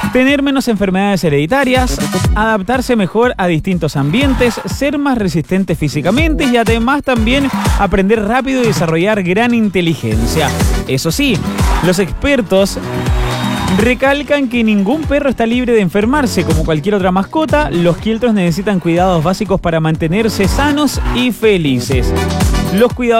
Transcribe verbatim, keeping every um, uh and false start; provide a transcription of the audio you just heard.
Tener menos enfermedades hereditarias, adaptarse mejor a distintos ambientes, ser más resistente físicamente y además también aprender rápido y desarrollar gran inteligencia. Eso sí, los expertos recalcan que ningún perro está libre de enfermarse. Como cualquier otra mascota, los quiltros necesitan cuidados básicos para mantenerse sanos y felices. Los cuidados